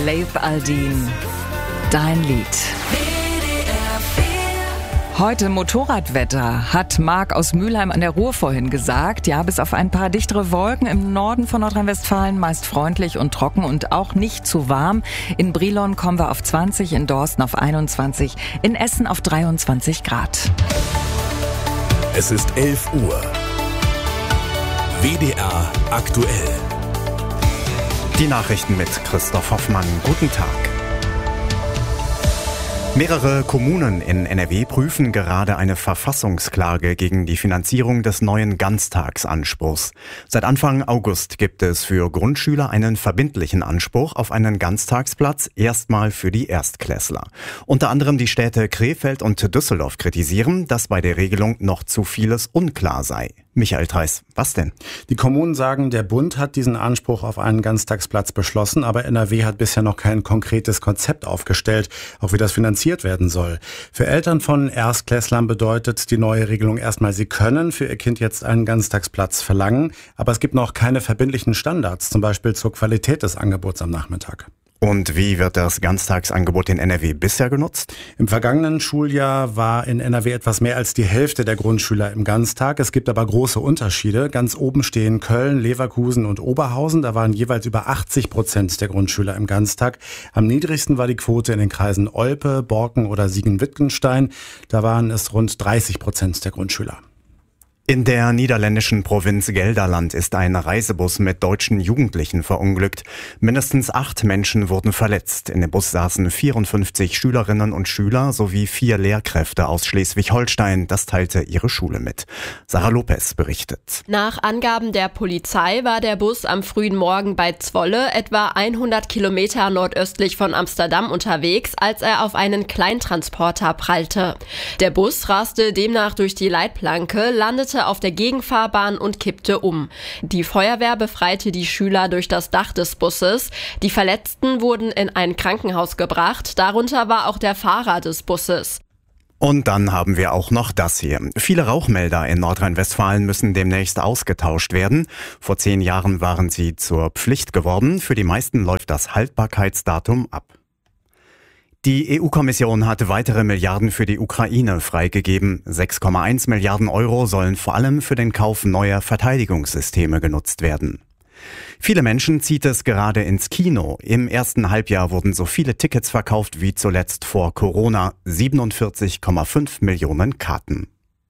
Leif Aldin. Dein Lied. Heute Motorradwetter, hat Marc aus Mülheim an der Ruhr vorhin gesagt. Ja, bis auf ein paar dichtere Wolken im Norden von Nordrhein-Westfalen, meist freundlich und trocken und auch nicht zu warm. In Brilon kommen wir auf 20, in Dorsten auf 21, in Essen auf 23 Grad. Es ist 11 Uhr. WDR aktuell. Die Nachrichten mit Christoph Hoffmann. Guten Tag. Mehrere Kommunen in NRW prüfen gerade eine Verfassungsklage gegen die Finanzierung des neuen Ganztagsanspruchs. Seit Anfang August gibt es für Grundschüler einen verbindlichen Anspruch auf einen Ganztagsplatz, erstmal für die Erstklässler. Unter anderem die Städte Krefeld und Düsseldorf kritisieren, dass bei der Regelung noch zu vieles unklar sei. Michael Theis, was denn? Die Kommunen sagen, der Bund hat diesen Anspruch auf einen Ganztagsplatz beschlossen, aber NRW hat bisher noch kein konkretes Konzept aufgestellt, auch wie das finanziert werden soll. Für Eltern von Erstklässlern bedeutet die neue Regelung erstmal, sie können für ihr Kind jetzt einen Ganztagsplatz verlangen, aber es gibt noch keine verbindlichen Standards, zum Beispiel zur Qualität des Angebots am Nachmittag. Und wie wird das Ganztagsangebot in NRW bisher genutzt? Im vergangenen Schuljahr war in NRW etwas mehr als die Hälfte der Grundschüler im Ganztag. Es gibt aber große Unterschiede. Ganz oben stehen Köln, Leverkusen und Oberhausen. Da waren jeweils über 80% der Grundschüler im Ganztag. Am niedrigsten war die Quote in den Kreisen Olpe, Borken oder Siegen-Wittgenstein. Da waren es rund 30% der Grundschüler. In der niederländischen Provinz Gelderland ist ein Reisebus mit deutschen Jugendlichen verunglückt. Mindestens 8 Menschen wurden verletzt. In dem Bus saßen 54 Schülerinnen und Schüler sowie 4 Lehrkräfte aus Schleswig-Holstein. Das teilte ihre Schule mit. Sarah Lopez berichtet. Nach Angaben der Polizei war der Bus am frühen Morgen bei Zwolle, etwa 100 Kilometer nordöstlich von Amsterdam unterwegs, als er auf einen Kleintransporter prallte. Der Bus raste demnach durch die Leitplanke, landete auf der Gegenfahrbahn und kippte um. Die Feuerwehr befreite die Schüler durch das Dach des Busses. Die Verletzten wurden in ein Krankenhaus gebracht. Darunter war auch der Fahrer des Busses. Und dann haben wir auch noch das hier. Viele Rauchmelder in Nordrhein-Westfalen müssen demnächst ausgetauscht werden. Vor 10 Jahren waren sie zur Pflicht geworden. Für die meisten läuft das Haltbarkeitsdatum ab. Die EU-Kommission hat weitere Milliarden für die Ukraine freigegeben. 6,1 Milliarden Euro sollen vor allem für den Kauf neuer Verteidigungssysteme genutzt werden. Viele Menschen zieht es gerade ins Kino. Im ersten Halbjahr wurden so viele Tickets verkauft wie zuletzt vor Corona. 47,5 Millionen Karten.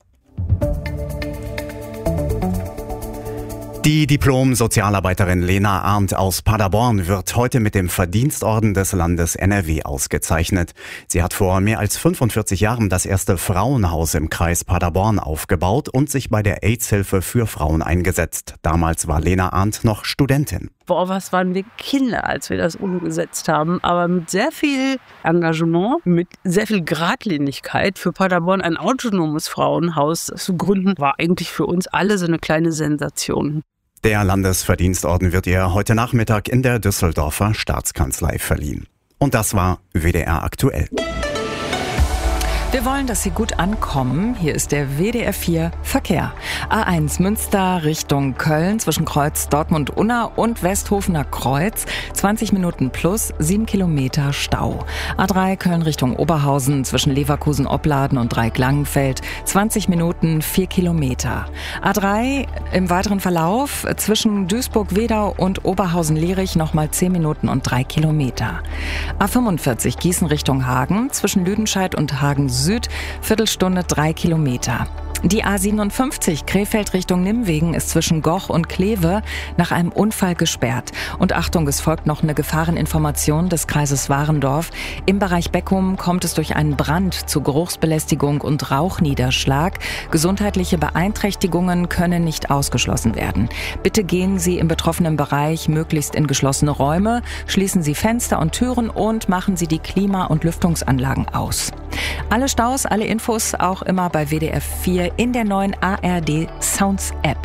Die Diplom-Sozialarbeiterin Lena Arndt aus Paderborn wird heute mit dem Verdienstorden des Landes NRW ausgezeichnet. Sie hat vor mehr als 45 Jahren das erste Frauenhaus im Kreis Paderborn aufgebaut und sich bei der AIDS-Hilfe für Frauen eingesetzt. Damals war Lena Arndt noch Studentin. Boah, was waren wir Kinder, als wir das umgesetzt haben. Aber mit sehr viel Engagement, mit sehr viel Geradlinigkeit für Paderborn ein autonomes Frauenhaus zu gründen, war eigentlich für uns alle so eine kleine Sensation. Der Landesverdienstorden wird ihr heute Nachmittag in der Düsseldorfer Staatskanzlei verliehen. Und das war WDR aktuell. Wir wollen, dass Sie gut ankommen. Hier ist der WDR 4 Verkehr. A1 Münster Richtung Köln zwischen Kreuz Dortmund-Unna und Westhofener Kreuz. 20 Minuten plus 7 Kilometer Stau. A3 Köln Richtung Oberhausen zwischen Leverkusen-Opladen und Dreieck-Langenfeld. 20 Minuten 4 Kilometer. A3 im weiteren Verlauf zwischen Duisburg-Wedau und Oberhausen-Lierich nochmal 10 Minuten und 3 Kilometer. A45 Gießen Richtung Hagen zwischen Lüdenscheid und Hagen Süd, Viertelstunde 3 Kilometer. Die A57 Krefeld Richtung Nimwegen ist zwischen Goch und Kleve nach einem Unfall gesperrt. Und Achtung, es folgt noch eine Gefahreninformation des Kreises Warendorf. Im Bereich Beckum kommt es durch einen Brand zu Geruchsbelästigung und Rauchniederschlag. Gesundheitliche Beeinträchtigungen können nicht ausgeschlossen werden. Bitte gehen Sie im betroffenen Bereich möglichst in geschlossene Räume, schließen Sie Fenster und Türen und machen Sie die Klima- und Lüftungsanlagen aus. Alle Staus, alle Infos auch immer bei WDR 4 in der neuen ARD Sounds App.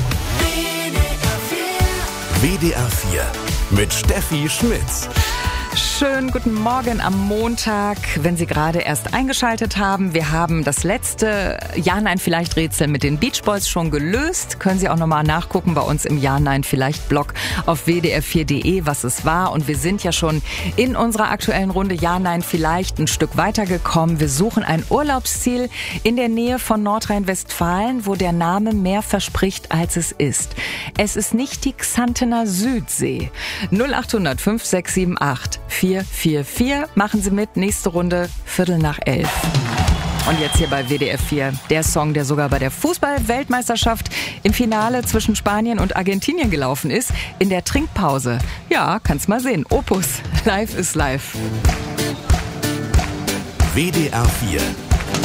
WDR 4 mit Steffi Schmitz. Schönen guten Morgen am Montag, wenn Sie gerade erst eingeschaltet haben. Wir haben das letzte Ja-Nein-Vielleicht-Rätsel mit den Beach Boys schon gelöst. Können Sie auch nochmal nachgucken bei uns im Ja-Nein-Vielleicht-Blog auf wdr4.de, was es war. Und wir sind ja schon in unserer aktuellen Runde Ja-Nein-Vielleicht ein Stück weitergekommen. Wir suchen ein Urlaubsziel in der Nähe von Nordrhein-Westfalen, wo der Name mehr verspricht, als es ist. Es ist nicht die Xantener Südsee. 0800 5678 444. Machen Sie mit. Nächste Runde, 11:15. Und jetzt hier bei WDR 4, der Song, der sogar bei der Fußball-Weltmeisterschaft im Finale zwischen Spanien und Argentinien gelaufen ist, in der Trinkpause. Ja, kannst mal sehen. Opus, Live ist live. WDR 4